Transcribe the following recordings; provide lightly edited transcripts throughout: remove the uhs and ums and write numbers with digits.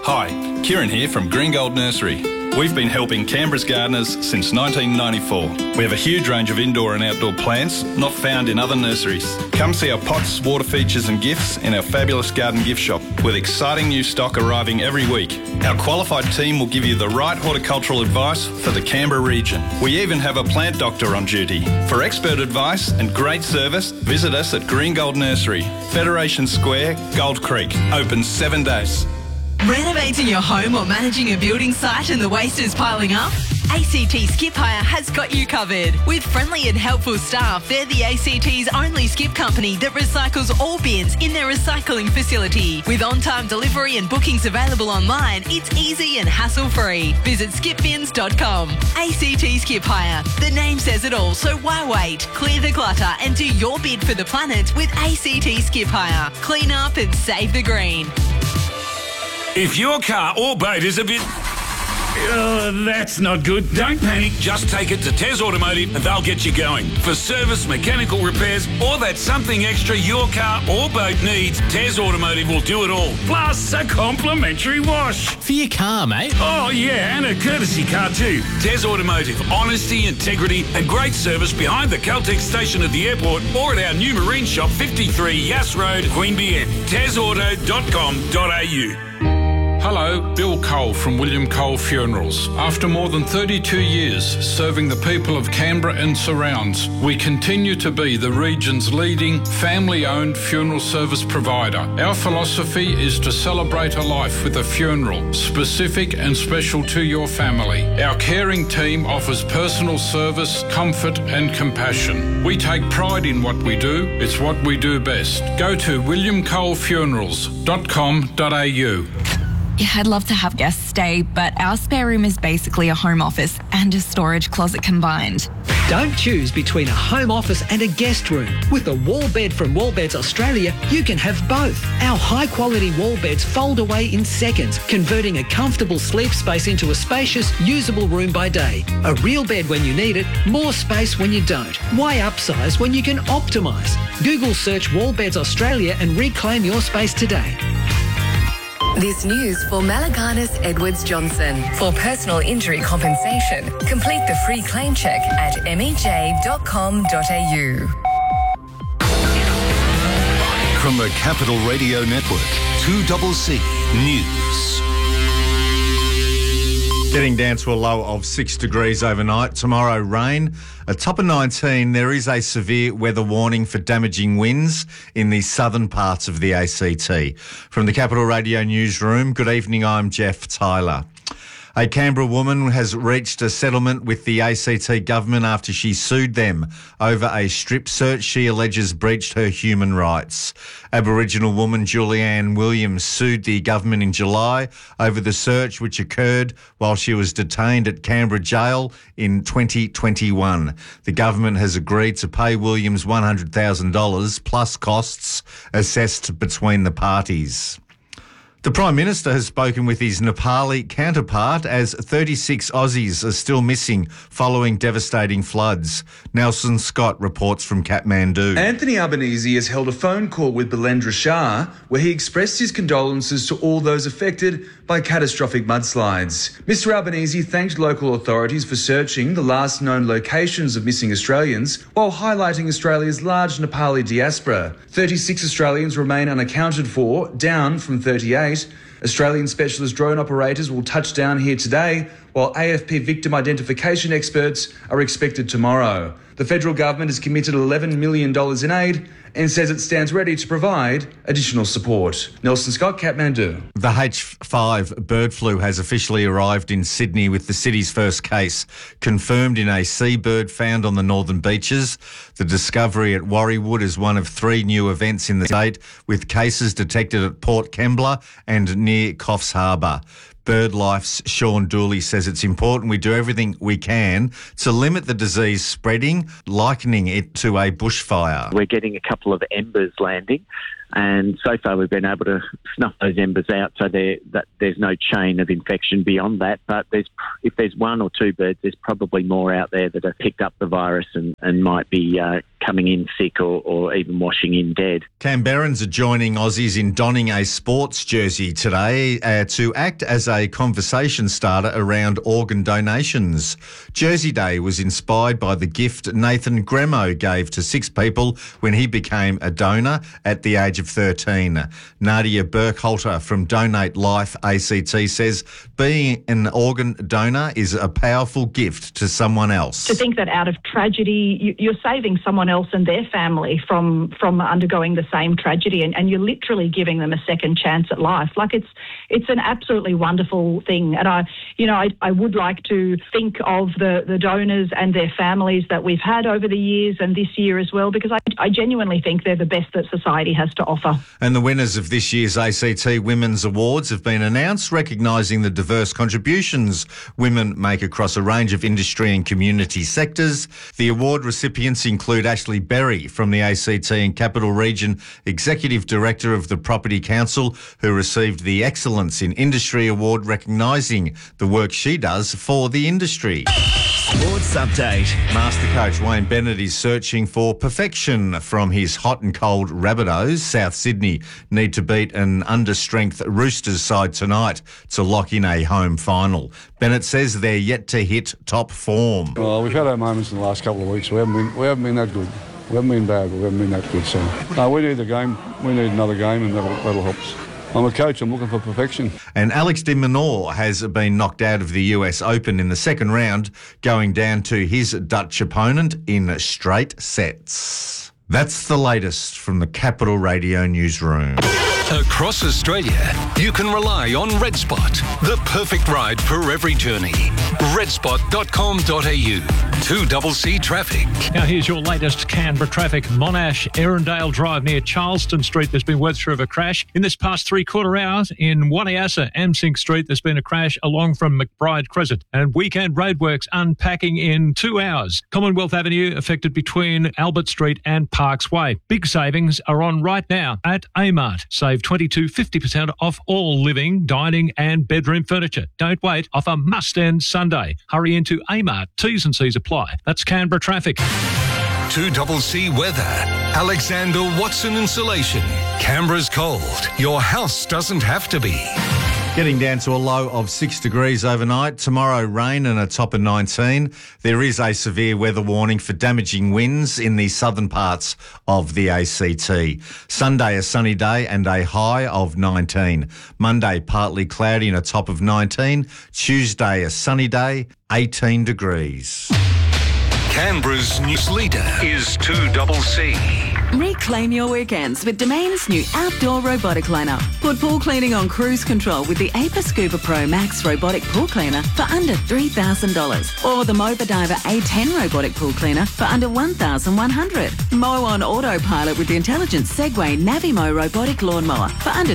Hi, Kieran here from Green Gold Nursery. We've been helping Canberra's gardeners since 1994. We have a huge range of indoor and outdoor plants not found in other nurseries. Come see our pots, water features and gifts in our fabulous garden gift shop with exciting new stock arriving every week. Our qualified team will give you the right horticultural advice for the Canberra region. We even have a plant doctor on duty. For expert advice and great service, visit us at Green Gold Nursery, Federation Square, Gold Creek. Open 7 days. Renovating your home or managing a building site and the waste is piling up? ACT Skip Hire has got you covered. With friendly and helpful staff, they're the ACT's only skip company that recycles all bins in their recycling facility. With on-time delivery and bookings available online, it's easy and hassle-free. Visit skipbins.com. ACT Skip Hire. The name says it all, so why wait? Clear the clutter and do your bid for the planet with ACT Skip Hire. Clean up and save the green. If your car or boat is a bit... that's not good. Don't panic. Just take it to Tez Automotive and they'll get you going. For service, mechanical repairs, or that something extra your car or boat needs, Tez Automotive will do it all. Plus a complimentary wash. For your car, mate. Oh, yeah, and a courtesy car too. Tez Automotive. Honesty, integrity and great service behind the Caltex station at the airport or at our new marine shop, 53 Yass Road, Queanbeyan. tezauto.com.au. Hello, Bill Cole from William Cole Funerals. After more than 32 years serving the people of Canberra and surrounds, we continue to be the region's leading family-owned funeral service provider. Our philosophy is to celebrate a life with a funeral, specific and special to your family. Our caring team offers personal service, comfort and compassion. We take pride in what we do. It's what we do best. Go to williamcolefunerals.com.au. Yeah, I'd love to have guests stay, but our spare room is basically a home office and a storage closet combined. Don't choose between a home office and a guest room. With a wall bed from Wallbeds Australia, you can have both. Our high-quality wall beds fold away in seconds, converting a comfortable sleep space into a spacious, usable room by day. A real bed when you need it, more space when you don't. Why upsize when you can optimise? Google search Wallbeds Australia and reclaim your space today. This news for Malaganas Edwards Johnson. For personal injury compensation, complete the free claim check at mej.com.au. From the Capital Radio Network, 2CC News. Getting down to a low of 6 degrees overnight. Tomorrow, rain. A top of 19. There is a severe weather warning for damaging winds in the southern parts of the ACT. From the Capital Radio Newsroom, good evening, I'm Jeff Tyler. A Canberra woman has reached a settlement with the ACT government after she sued them over a strip search she alleges breached her human rights. Aboriginal woman Julianne Williams sued the government in July over the search which occurred while she was detained at Canberra Jail in 2021. The government has agreed to pay Williams $100,000 plus costs assessed between the parties. The Prime Minister has spoken with his Nepali counterpart as 36 Aussies are still missing following devastating floods. Nelson Scott reports from Kathmandu. Anthony Albanese has held a phone call with Bilendra Shah where he expressed his condolences to all those affected by catastrophic mudslides. Mr Albanese thanked local authorities for searching the last known locations of missing Australians while highlighting Australia's large Nepali diaspora. 36 Australians remain unaccounted for, down from 38. Australian specialist drone operators will touch down here today, while AFP victim identification experts are expected tomorrow. The federal government has committed $11 million in aid and says it stands ready to provide additional support. Nelson Scott, Kathmandu. The H5 bird flu has officially arrived in Sydney with the city's first case confirmed in a seabird found on the northern beaches. The discovery at Warriewood is one of 3 new events in the state, with cases detected at Port Kembla and near Coffs Harbour. BirdLife's Sean Dooley says it's important we do everything we can to limit the disease spreading, likening it to a bushfire. We're getting a couple of embers landing And so far we've been able to snuff those embers out so that there's no chain of infection beyond that. But if there's one or two birds, there's probably more out there that have picked up the virus and might be coming in sick or even washing in dead. Canberrans are joining Aussies in donning a sports jersey today to act as a conversation starter around organ donations. Jersey Day was inspired by the gift Nathan Gremo gave to 6 people when he became a donor at the age of 13. Nadia Burkhalter from Donate Life ACT says being an organ donor is a powerful gift to someone else. To think that out of tragedy, you're saving someone else and their family from undergoing the same tragedy, and you're literally giving them a second chance at life. Like it's an absolutely wonderful thing. And I would like to think of the donors and their families that we've had over the years and this year as well, because I genuinely think they're the best that society has to offer. And the winners of this year's ACT Women's Awards have been announced, recognising the diverse contributions women make across a range of industry and community sectors. The award recipients include Ashley Berry from the ACT and Capital Region, Executive Director of the Property Council, who received the Excellence in Industry Award, recognising the work she does for the industry. Sports Update. Master coach Wayne Bennett is searching for perfection from his hot and cold Rabbitohs. South Sydney need to beat an under-strength Roosters side tonight to lock in a home final. Bennett says they're yet to hit top form. Well, we've had our moments in the last couple of weeks. We haven't been that good. We haven't been bad, but we haven't been that good. So we need the game. We need another game, and that'll help us. I'm a coach. I'm looking for perfection. And Alex de Minaur has been knocked out of the US Open in the second round, going down to his Dutch opponent in straight sets. That's the latest from the Capital Radio newsroom. Across Australia, you can rely on RedSpot, the perfect ride for every journey. redspot.com.au. 2CC traffic. Now here's your latest Canberra traffic. Monash, Erindale Drive near Charleston Street, there's been word through of a crash. In this past 3/4 hour in Waniassa, Amsink Street, there's been a crash along from McBride Crescent. And weekend roadworks unpacking in 2 hours. Commonwealth Avenue affected between Albert Street and Parks Way. Big savings are on right now at Amart. Save 20 to 50% off all living, dining and bedroom furniture. Don't wait. Offer must end Sunday. Hurry into Amart. T's and C's apply. That's Canberra traffic. 2CC weather. Alexander Watson Insulation. Canberra's cold. Your house doesn't have to be. Getting down to a low of 6 degrees overnight. Tomorrow, rain and a top of 19. There is a severe weather warning for damaging winds in the southern parts of the ACT. Sunday, a sunny day and a high of 19. Monday, partly cloudy and a top of 19. Tuesday, a sunny day, 18 degrees. Canberra's news leader is 2CC. Reclaim your weekends with Domain's new outdoor robotic lineup. Put pool cleaning on cruise control with the Aper Scuba Pro Max robotic pool cleaner for under $3,000. Or the Moba Diver A10 robotic pool cleaner for under $1,100. Mow on autopilot with the intelligent Segway Navimo robotic lawnmower for under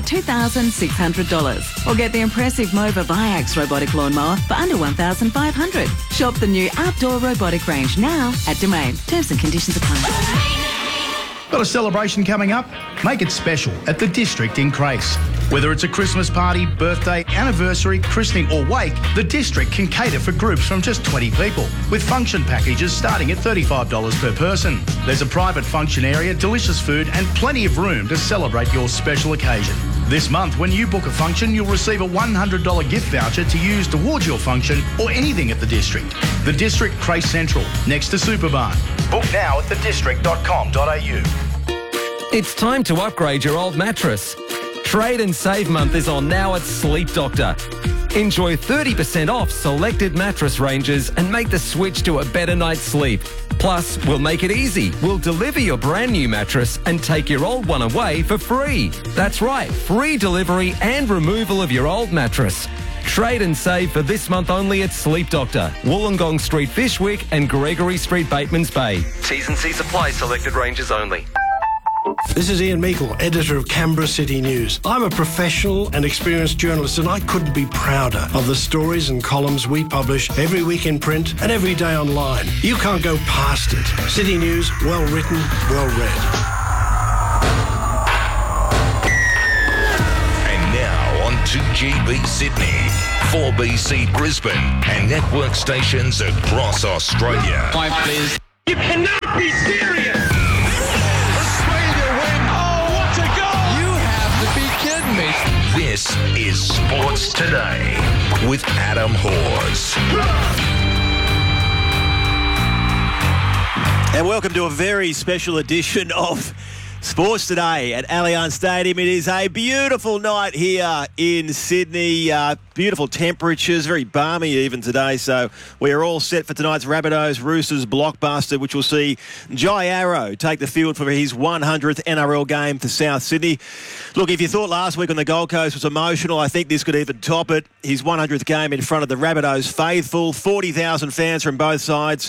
$2,600. Or get the impressive Mova Viax robotic lawnmower for under $1,500. Shop the new outdoor robotic range now at Domain. Terms and conditions apply. Got a celebration coming up? Make it special at the District in Crace. Whether it's a Christmas party, birthday, anniversary, christening or wake, the District can cater for groups from just 20 people, with function packages starting at $35 per person. There's a private function area, delicious food and plenty of room to celebrate your special occasion. This month, when you book a function, you'll receive a $100 gift voucher to use towards your function or anything at the District. The District Crace Central, next to Superbarn. Book now at thedistrict.com.au. It's time to upgrade your old mattress. Trade and Save Month is on now at Sleep Doctor. Enjoy 30% off selected mattress ranges and make the switch to a better night's sleep. Plus, we'll make it easy. We'll deliver your brand new mattress and take your old one away for free. That's right, free delivery and removal of your old mattress. Trade and save for this month only at Sleep Doctor, Wollongong Street, Fishwick and Gregory Street, Batemans Bay. T's and C's apply, selected ranges only. This is Ian Meikle, editor of Canberra City News. I'm a professional and experienced journalist and I couldn't be prouder of the stories and columns we publish every week in print and every day online. You can't go past it. City News, well written, well read. 2GB Sydney, 4BC Brisbane, and network stations across Australia. Please. You cannot be serious! Australia win! Oh, what a goal! You have to be kidding me. This is Sports Today with Adam Hawes. And welcome to a very special edition of Sports Today at Allianz Stadium. It is a beautiful night here in Sydney. Beautiful temperatures, very balmy even today. So we are all set for tonight's Rabbitohs Roosters blockbuster, which will see Jai Arrow take the field for his 100th NRL game for South Sydney. Look, if you thought last week on the Gold Coast was emotional, I think this could even top it. His 100th game in front of the Rabbitohs faithful, 40,000 fans from both sides.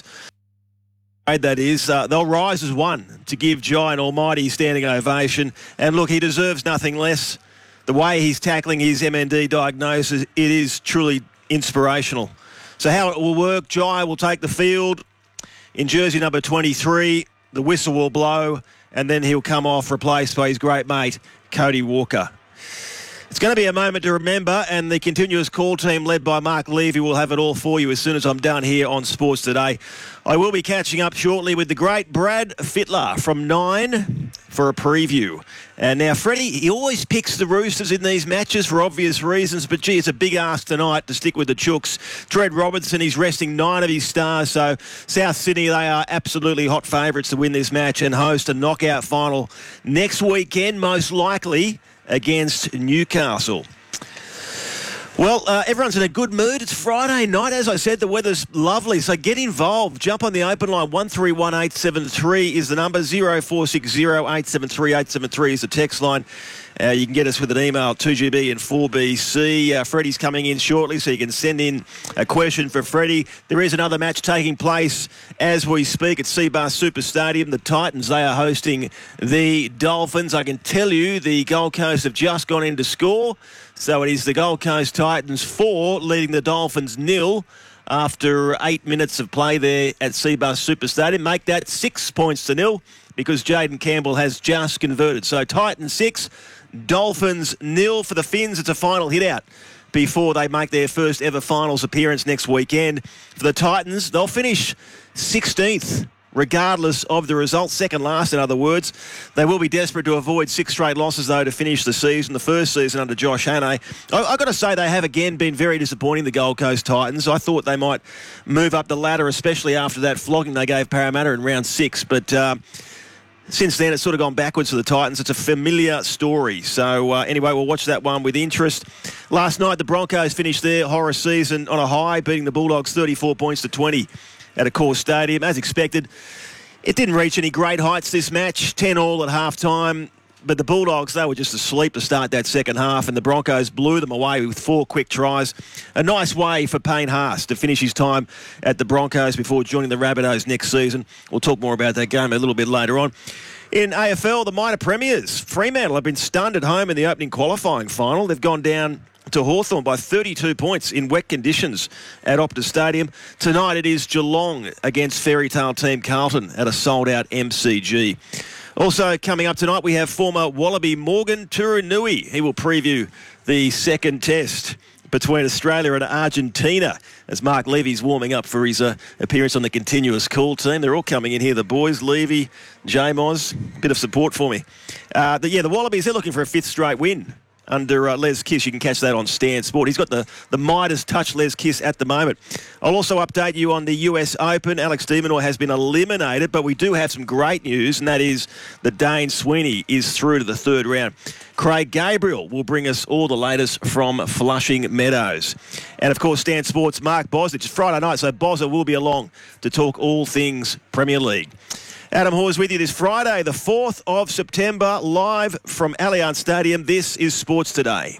That is, they'll rise as one to give Jai an almighty standing ovation. And look, he deserves nothing less. The way he's tackling his MND diagnosis, it is truly inspirational. So how it will work, Jai will take the field in jersey number 23. The whistle will blow, and then he'll come off, replaced by his great mate, Cody Walker. It's going to be a moment to remember, and the continuous call team led by Mark Levy will have it all for you as soon as I'm done here on Sports Today. I will be catching up shortly with the great Brad Fittler from 9 for a preview. And now, Freddie, he always picks the Roosters in these matches for obvious reasons, but gee, it's a big ask tonight to stick with the Chooks. Trent Robinson, he's resting 9 of his stars, so South Sydney, they are absolutely hot favourites to win this match and host a knockout final next weekend, most likely against Newcastle. Well, everyone's in a good mood. It's Friday night. As I said, the weather's lovely, so get involved. Jump on the open line. 131873 is the number. 0460 873 873 is the text line. You can get us with an email, 2GB and 4BC. Freddie's coming in shortly, so you can send in a question for Freddie. There is another match taking place as we speak at Seabar Super Stadium. The Titans, they are hosting the Dolphins. I can tell you the Gold Coast have just gone in to score. So it is the Gold Coast Titans 4 leading the Dolphins 0 after 8 minutes of play there at Seabar Super Stadium. Make that 6 points to 0 because Jaden Campbell has just converted. So Titans 6, Dolphins 0 for the Finns. It's a final hit out before they make their first ever finals appearance next weekend. For the Titans, they'll finish 16th. Regardless of the result, second last in other words. They will be desperate to avoid 6 straight losses, though, to finish the season, the first season under Josh Hannay. I've got to say they have again been very disappointing, the Gold Coast Titans. I thought they might move up the ladder, especially after that flogging they gave Parramatta in round 6. But since then, it's sort of gone backwards for the Titans. It's a familiar story. So anyway, we'll watch that one with interest. Last night, the Broncos finished their horror season on a high, beating the Bulldogs 34 points to 20. At a core stadium. As expected, it didn't reach any great heights this match, 10-all at half-time, but the Bulldogs, they were just asleep to start that second half, and the Broncos blew them away with 4 quick tries. A nice way for Payne Haas to finish his time at the Broncos before joining the Rabbitohs next season. We'll talk more about that game a little bit later on. In AFL, the minor premiers, Fremantle have been stunned at home in the opening qualifying final. They've gone down to Hawthorn by 32 points in wet conditions at Optus Stadium. Tonight it is Geelong against fairytale team Carlton at a sold-out MCG. Also coming up tonight, we have former Wallaby Morgan Turinui. He will preview the second test between Australia and Argentina as Mark Levy's warming up for his appearance on the continuous call team. They're all coming in here, the boys, Levy, J-Moz, bit of support for me. The Wallabies, they're looking for a 5th straight win under Les Kiss. You can catch that on Stan Sport. He's got the Midas touch Les Kiss at the moment. I'll also update you on the US Open. Alex de Minaur has been eliminated, but we do have some great news, and that is that Dane Sweeney is through to the 3rd round. Craig Gabriel will bring us all the latest from Flushing Meadows. And, of course, Stan Sports' Mark Bosnich. It's Friday night, so Bozza will be along to talk all things Premier League. Adam Hawes with you this Friday, the 4th of September, live from Allianz Stadium. This is Sports Today.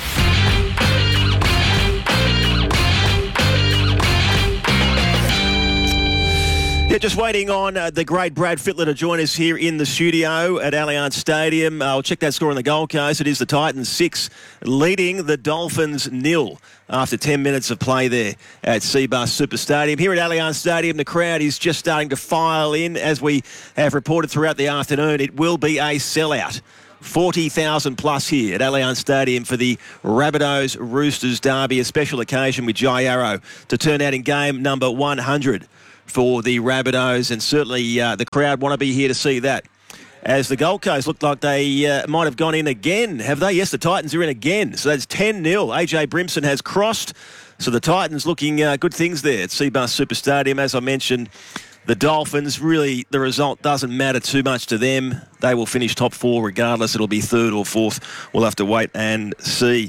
Yeah, just waiting on the great Brad Fittler to join us here in the studio at Allianz Stadium. I'll check that score on the Gold Coast. It is the Titans 6 leading the Dolphins 0 after 10 minutes of play there at Seabar Super Stadium. Here at Allianz Stadium, the crowd is just starting to file in. As we have reported throughout the afternoon, it will be a sellout 40,000 plus here at Allianz Stadium for the Rabbitohs Roosters derby, a special occasion with Jai Arrow to turn out in game number 100 for the Rabbitohs, and certainly the crowd want to be here to see that. As the Gold Coast looked like they might have gone in again, have they? Yes, the Titans are in again. So that's 10-0. AJ Brimson has crossed. So the Titans looking good things there at Cbus Super Stadium. As I mentioned, the Dolphins, really, the result doesn't matter too much to them. They will finish top 4 regardless. It'll be 3rd or 4th. We'll have to wait and see.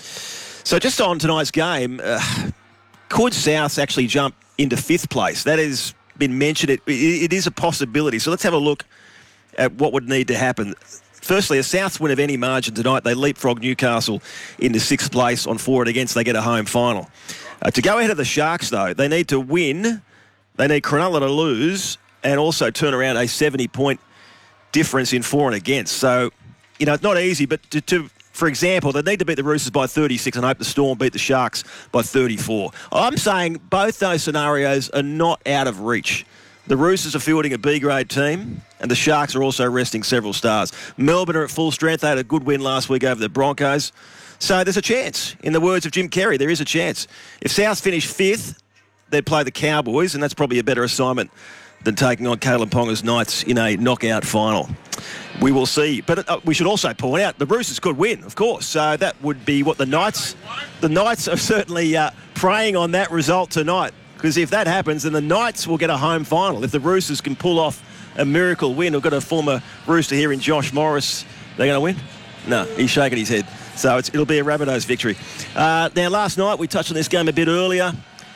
So just on tonight's game, could South actually jump into 5th place? That has been mentioned. It is a possibility. So let's have a look at what would need to happen. Firstly, a South win of any margin tonight, they leapfrog Newcastle into 6th place on 4 against. They get a home final. To go ahead of the Sharks, though, they need to win. They need Cronulla to lose and also turn around a 70-point difference in 4 and against. So, you know, it's not easy, but for example, they need to beat the Roosters by 36 and hope the Storm beat the Sharks by 34. I'm saying both those scenarios are not out of reach. The Roosters are fielding a B-grade team, and the Sharks are also resting several stars. Melbourne are at full strength. They had a good win last week over the Broncos. So there's a chance. In the words of Jim Carrey, there is a chance. If South finish 5th, they'd play the Cowboys, and that's probably a better assignment than taking on Kalen Ponga's Knights in a knockout final. We will see. But we should also point out the Roosters could win, of course. So that would be what the Knights are certainly preying on that result tonight. Because if that happens, then the Knights will get a home final. If the Roosters can pull off a miracle win, we've got a former Rooster here in Josh Morris. They're going to win? No, he's shaking his head. So it'll be a Rabbitohs victory. Now, last night, we touched on this game a bit earlier.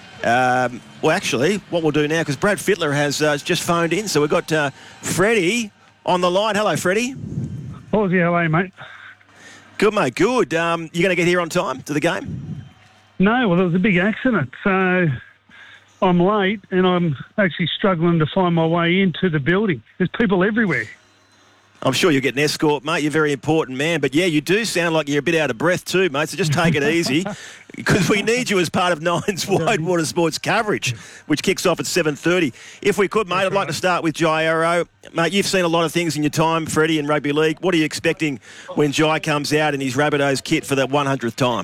Well, actually, what we'll do now, because Brad Fittler has just phoned in, so we've got Freddie on the line. Hello, Freddie. Oh, yeah, hello, mate. Good, mate, good. You going to get here on time to the game? No, well, there was a big accident, so I'm late and I'm actually struggling to find my way into the building. There's people everywhere. I'm sure you'll get an escort, mate. You're a very important man. But, yeah, you do sound like you're a bit out of breath too, mate, so just take it easy because we need you as part of Nine's Wide Water Sports coverage, which kicks off at 7:30. If we could, mate, I'd like to start with Jai Arrow. Mate, you've seen a lot of things in your time, Freddie, in rugby league. What are you expecting when Jai comes out in his Rabbitohs kit for that 100th time?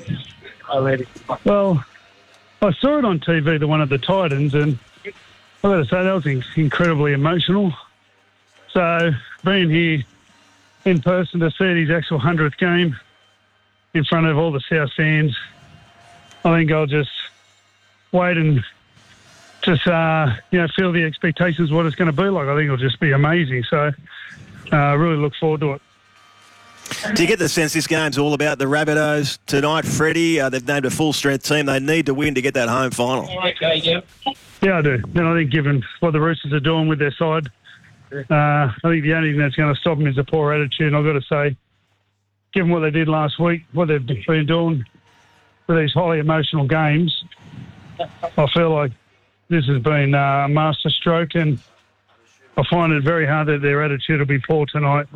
Well, I saw it on TV, the one of the Titans, and I've got to say that was incredibly emotional. So being here in person to see his actual 100th game in front of all the South fans, I think I'll just wait and just feel the expectations of what it's going to be like. I think it'll just be amazing. So I really look forward to it. Do you get the sense this game's all about the Rabbitohs tonight, Freddie? They've named a full-strength team. They need to win to get that home final. Okay, yeah. Yeah, I do. And I think given what the Roosters are doing with their side, I think the only thing that's going to stop them is a poor attitude. And I've got to say, given what they did last week, what they've been doing with these highly emotional games, I feel like this has been a masterstroke, and I find it very hard that their attitude will be poor tonight.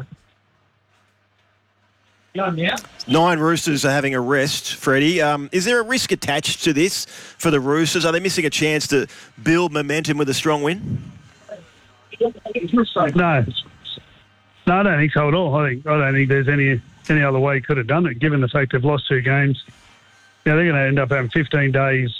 9 Roosters are having a rest, Freddie. Is there a risk attached to this for the Roosters? Are they missing a chance to build momentum with a strong win? No, I don't think so at all. I don't think there's any other way he could have done it, given the fact they've lost 2 games. They're going to end up having 15 days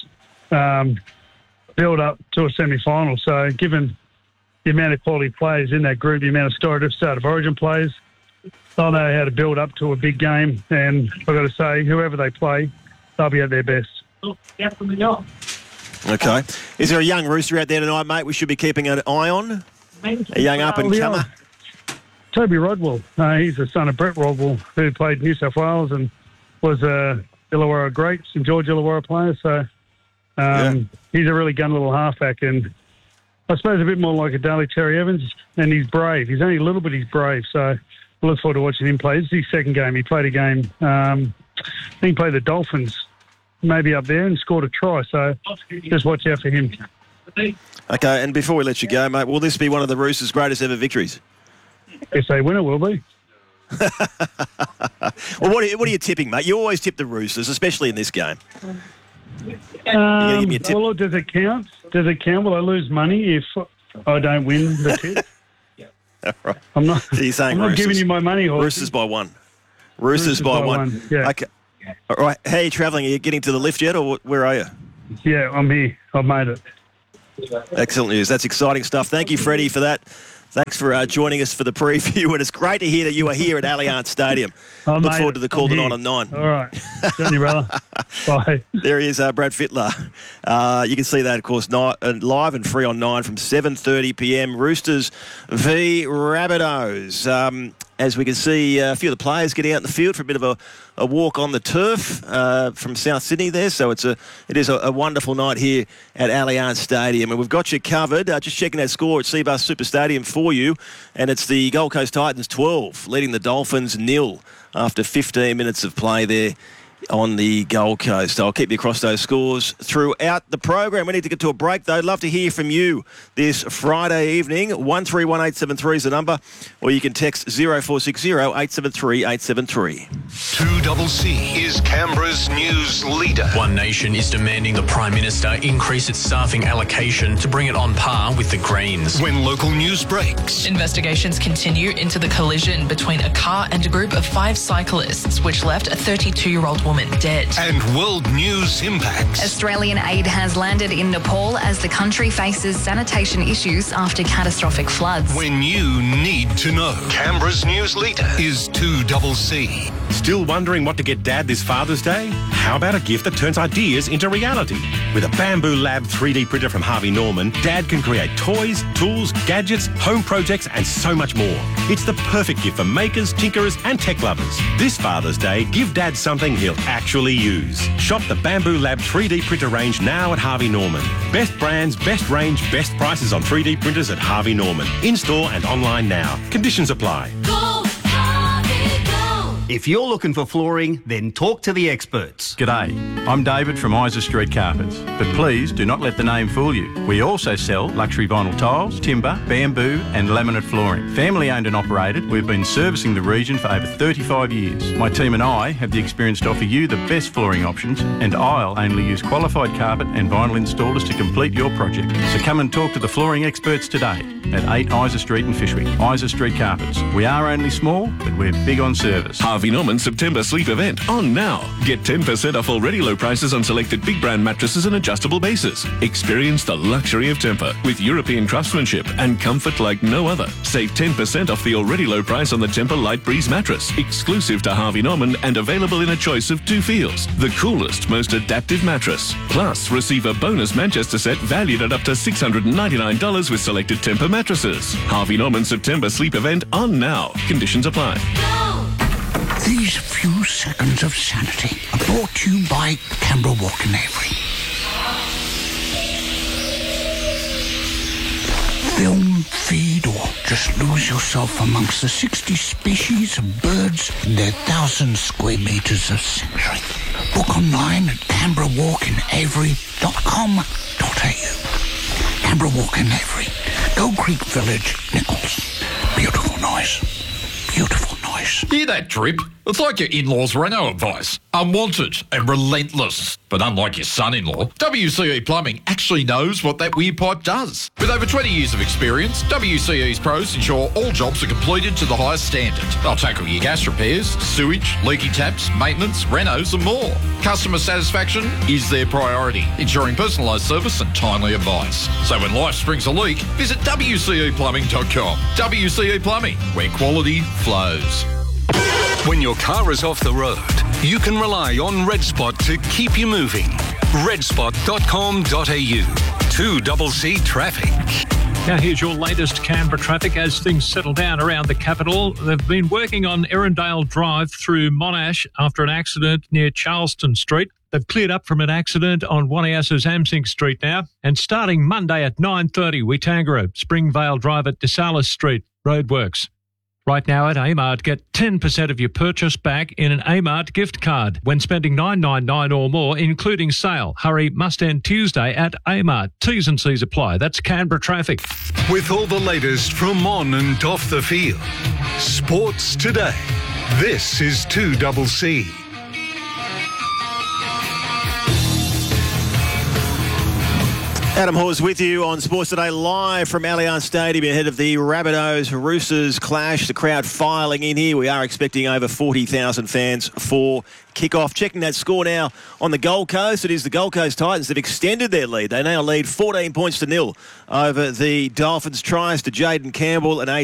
build up to a semi-final. So given the amount of quality players in that group, the amount of start of Origin players, they'll know how to build up to a big game. And I've got to say, whoever they play, they'll be at their best. Okay. Is there a young Rooster out there tonight, mate, we should be keeping an eye on? A young up-and-comer? Toby Rodwell. He's the son of Brett Rodwell, who played New South Wales and was a Illawarra great, St George Illawarra player. So he's a really gun little halfback, and I suppose a bit more like a Daly Terry Evans, and he's brave. He's only a little bit, he's brave. So I look forward to watching him play. This is his second game. He played a game, I think he played the Dolphins, maybe up there, and scored a try. So just watch out for him. Okay, and before we let you go, mate, will this be one of the Roosters' greatest ever victories? If they win, it will be. Well, what are you tipping, mate? You always tip the Roosters, especially in this game. Well, look, does it count? Will I lose money if I don't win the tip? Right. I'm not. So you're saying I'm not Roosters. giving you my money, horse. Roosters by one. Roosters by one. Yeah. Okay. All right. How are you travelling? Are you getting to the lift yet, or where are you? Yeah, I'm here. I've made it. Excellent news. That's exciting stuff. Thank you, Freddie, for that. Thanks for joining us for the preview, and it's great to hear that you are here at Allianz Stadium. Look forward to the call tonight on 9. All right. Thank you, brother. Bye. There he is, Brad Fittler. You can see that, of course, live and free on 9 from 7:30 p.m. Roosters v Rabbitohs. As we can see, a few of the players getting out in the field for a bit of a walk on the turf from South Sydney there. So it is a wonderful night here at Allianz Stadium. And we've got you covered. Just checking that score at Cbus Super Stadium for you. And it's the Gold Coast Titans 12, leading the Dolphins 0 after 15 minutes of play there on the Gold Coast. I'll keep you across those scores throughout the program. We need to get to a break, though. I'd love to hear from you this Friday evening. 131873 is the number, or you can text 0460 873 873. 2CC is Canberra's news leader. One Nation is demanding the Prime Minister increase its staffing allocation to bring it on par with the Greens. When local news breaks. Investigations continue into the collision between a car and a group of 5 cyclists, which left a 32-year-old woman dead. And world news impacts. Australian aid has landed in Nepal as the country faces sanitation issues after catastrophic floods. When you need to know. Canberra's news leader is 2CC. Still wondering what to get Dad this Father's Day? How about a gift that turns ideas into reality? With a Bamboo Lab 3D printer from Harvey Norman, Dad can create toys, tools, gadgets, home projects and so much more. It's the perfect gift for makers, tinkerers and tech lovers. This Father's Day, give Dad something he'll actually use. Shop the Bamboo Lab 3D printer range now at Harvey Norman. Best brands, best range, best prices on 3D printers at Harvey Norman. In-store and online now. Conditions apply. If you're looking for flooring, then talk to the experts. G'day, I'm David from Isa Street Carpets, but please do not let the name fool you. We also sell luxury vinyl tiles, timber, bamboo and laminate flooring. Family owned and operated, we've been servicing the region for over 35 years. My team and I have the experience to offer you the best flooring options, and I'll only use qualified carpet and vinyl installers to complete your project. So come and talk to the flooring experts today at 8 Isa Street in Fyshwick. Isa Street Carpets. We are only small, but we're big on service. Harvey Norman September sleep event on now. Get 10% off already low prices on selected big brand mattresses and adjustable bases. Experience the luxury of Tempur with European craftsmanship and comfort like no other. Save 10% off the already low price on the Tempur Light Breeze mattress, exclusive to Harvey Norman and available in a choice of 2 feels. The coolest, most adaptive mattress. Plus, receive a bonus Manchester set valued at up to $699 with selected Tempur mattresses. Harvey Norman September sleep event on now. Conditions apply. These few seconds of sanity are brought to you by Canberra Walk and Avery. Film, feed, or just lose yourself amongst the 60 species of birds in their 1,000 square metres of sanctuary. Book online at canberrawalkandavery.com.au. Canberra Walk and Avery, Gold Creek Village, Nichols. Beautiful noise. Beautiful noise. Hear that drip? It's like your in-laws' Renault advice. Unwanted and relentless. But unlike your son-in-law, WCE Plumbing actually knows what that weird pipe does. With over 20 years of experience, WCE's pros ensure all jobs are completed to the highest standard. They'll tackle your gas repairs, sewage, leaky taps, maintenance, renos and more. Customer satisfaction is their priority, ensuring personalised service and timely advice. So when life springs a leak, visit WCEplumbing.com. WCE Plumbing, where quality flows. When your car is off the road, you can rely on Red Spot to keep you moving. redspot.com.au. 2CC Traffic. Now here's your latest Canberra traffic as things settle down around the capital. They've been working on Erindale Drive through Monash after an accident near Charleston Street. They've cleared up from an accident on Wanniassa's Amsing Street now. And starting Monday at 9:30, Weetangara, Springvale Drive at DeSalis Street, roadworks. Right now at Amart, get 10% of your purchase back in an Amart gift card when spending $9.99 or more, including sale. Hurry must end Tuesday at Amart. T's and C's apply. That's Canberra traffic. With all the latest from on and off the field. Sports Today. This is 2CC. Adam Hawes with you on Sports Today, live from Allianz Stadium ahead of the Rabbitohs-Roosters clash. The crowd filing in here. We are expecting over 40,000 fans for kickoff. Checking that score now on the Gold Coast. It is the Gold Coast Titans. They've extended their lead. They now lead 14 points to 0 over the Dolphins. Tries to Jaden Campbell and